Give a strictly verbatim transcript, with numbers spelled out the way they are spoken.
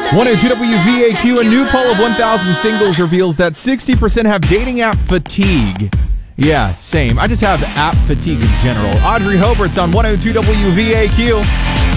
one oh two W V A Q, a new poll of one thousand singles reveals that sixty percent have dating app fatigue. Yeah, same. I just have app fatigue in general. Audrey Hobart's on one oh two W V A Q.